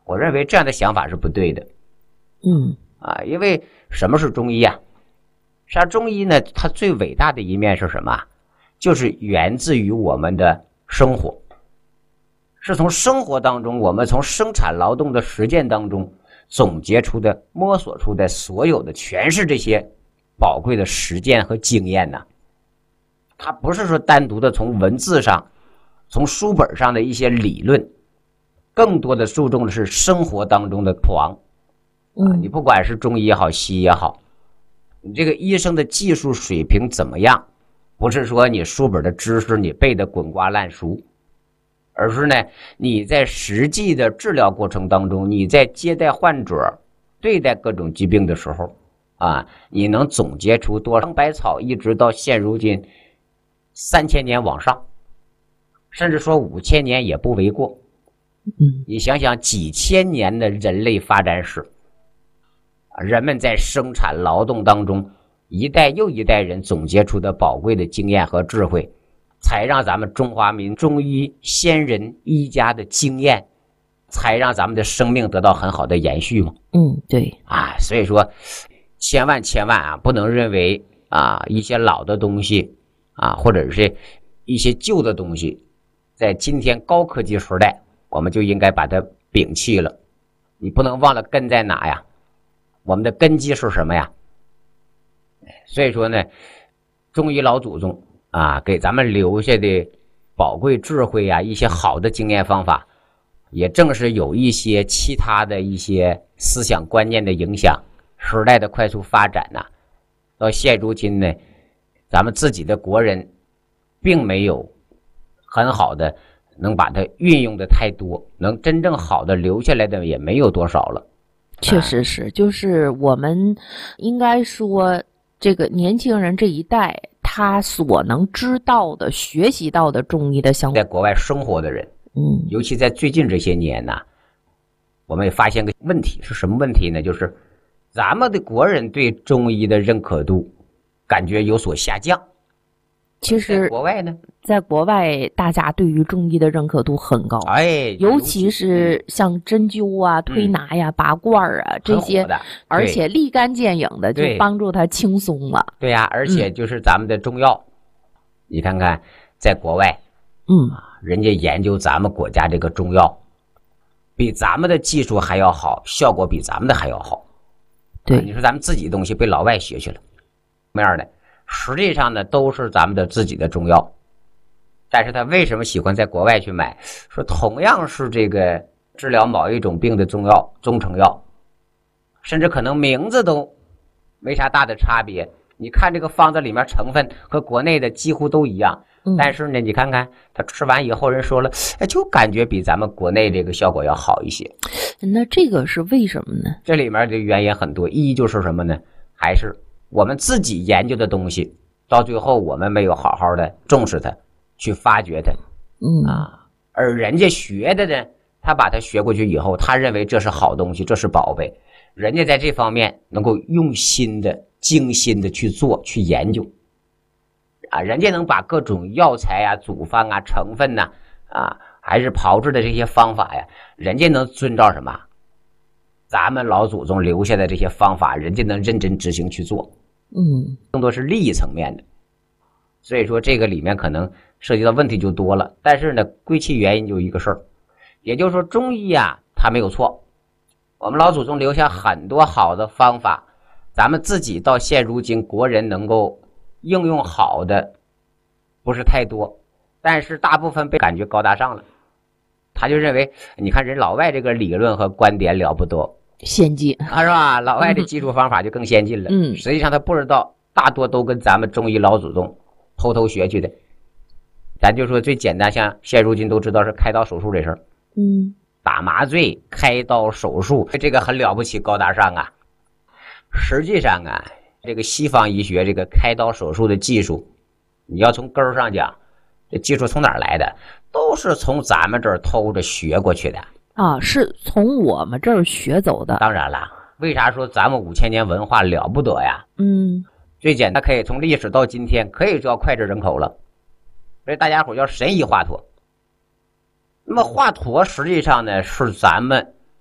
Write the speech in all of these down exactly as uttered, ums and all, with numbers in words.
我认为这样的想法是不对的。 嗯啊，因为什么是中医啊？实际上中医呢，它最伟大的一面是什么？就是源自于我们的生活，是从生活当中，我们从生产劳动的实践当中总结出的、摸索出的所有的，全是这些宝贵的实践和经验呐。它不是说单独的从文字上、从书本上的一些理论，更多的注重的是生活当中的床。啊，你不管是中医也好，西医也好，你这个医生的技术水平怎么样，不是说你书本的知识你背得滚瓜烂熟，而是呢，你在实际的治疗过程当中，你在接待患者、对待各种疾病的时候，啊，你能总结出多少百草，一直到现如今三千年往上，甚至说五千年也不为过。 嗯， 你想想几千年的人类发展史。人们在生产劳动当中一代又一代人总结出的宝贵的经验和智慧，才让咱们中华民中医先人医家的经验，才让咱们的生命得到很好的延续嘛。 嗯，对啊，所以说千万千万啊，不能认为啊一些老的东西啊，或者是一些旧的东西，在今天高科技时代，我们就应该把它摒弃了。你不能忘了根在哪呀？我们的根基是什么呀？所以说呢，中医老祖宗啊，给咱们留下的宝贵智慧啊，一些好的经验方法，也正是有一些其他的一些思想观念的影响，时代的快速发展呐、啊，到现如今呢，咱们自己的国人并没有很好的能把它运用的太多，能真正好的留下来的也没有多少了。 确实是，就是我们应该说，这个年轻人这一代，他所能知道的、学习到的中医的相关， 在国外生活的人， 嗯， 尤其在最近这些年呢，我们也发现个问题，是什么问题呢？就是咱们的国人对中医的认可度感觉有所下降。 其实在国外呢， 在国外大家对于中医的认可度很高， 哎， 尤其是像针灸啊、推拿呀、拔罐啊这些，而且立竿见影的就帮助他轻松了。 对呀、啊，而且就是咱们的中药，嗯、你看看在国外， 嗯， 人家研究咱们国家这个中药，比咱们的技术还要好，效果比咱们的还要好。 对， 啊、你说咱们自己的东西被老外学去了，什么样的？实际上呢，都是咱们的自己的中药，但是他为什么喜欢在国外去买？说同样是这个治疗某一种病的中药、中成药，甚至可能名字都没啥大的差别。你看这个方子里面成分和国内的几乎都一样， 嗯、 但是呢，你看看他吃完以后，人说了，哎，就感觉比咱们国内这个效果要好一些。 那这个是为什么呢？ 这里面的原因很多，一就是什么呢？还是我们自己研究的东西，到最后我们没有好好的重视它，去发掘它， 嗯啊，而人家学的呢，他把它学过去以后，他认为这是好东西，这是宝贝，人家在这方面能够用心的、精心的去做、去研究，啊，人家能把各种药材啊、组方啊、成分呐、啊，啊，还是炮制的这些方法呀，人家能遵照什么？咱们老祖宗留下的这些方法，人家能认真执行去做， 嗯， 更多是利益层面的。所以说这个里面可能涉及到问题就多了，但是呢，归其原因就一个事儿，也就是说中医啊，它没有错，我们老祖宗留下很多好的方法，咱们自己到现如今国人能够应用好的不是太多，但是大部分被感觉高大上了，他就认为你看人老外这个理论和观点了不得， 先进啊，是吧？老外的技术方法就更先进了。 嗯， 实际上他不知道，大多都跟咱们中医老祖宗偷偷学去的。咱就说最简单，像现如今都知道是开刀手术这事儿， 嗯， 打麻醉、开刀手术，这个很了不起，高大上啊。实际上啊，这个西方医学这个开刀手术的技术，你要从根儿上讲，这技术从哪儿来的？都是从咱们这儿偷着学过去的啊，是从我们这儿学走的。 当然了，为啥说咱们五千年文化了不得呀？ 嗯， 最简单，可以从历史到今天，可以叫脍炙人口了。所以大家伙叫神医华佗。那么华佗实际上呢，是咱们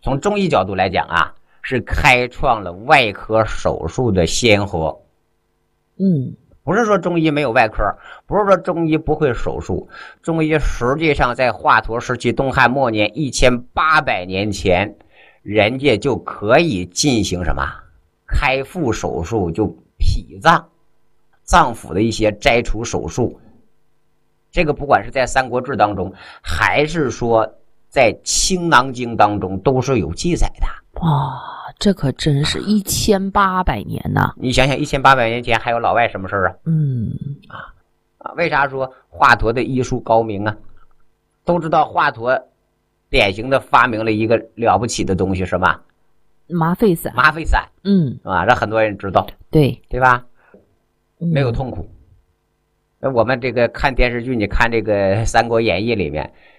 从中医角度来讲啊，是开创了外科手术的先河。 嗯， 不是说中医没有外科，不是说中医不会手术，中医实际上在华佗时期东汉末年一千八百年前，人家就可以进行什么开腹手术，就脾脏脏腑的一些摘除手术。这个不管是在《三国志》当中，还是说在《青囊经》当中，都是有记载的。 哇，这可真是一千八百年呐！ 你想想，一千八百年前还有老外什么事儿啊？ 嗯啊，为啥说华佗的医术高明啊？都知道华佗典型的发明了一个了不起的东西，什么？ 麻沸散。 麻沸散。 嗯， 啊，让很多人知道， 对对吧？没有嗯痛苦。那我们这个看电视剧，你看这个《三国演义》里面，